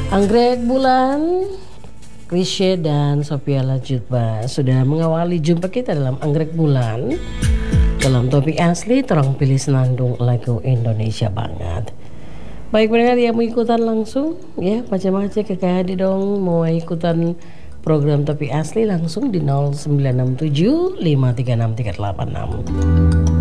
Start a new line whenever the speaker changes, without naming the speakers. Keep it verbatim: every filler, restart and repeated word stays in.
Anggrek Bulan, Krisye dan Sophia Latjuba sudah mengawali jumpa kita dalam Anggrek Bulan. Dalam topik asli, terang pilih senandung lagu Indonesia banget. Baik pendengar yang mau ikutan langsung, ya macam aja kekayaan dong mau ikutan program topik asli langsung di nol sembilan enam tujuh lima tiga enam tiga delapan enam.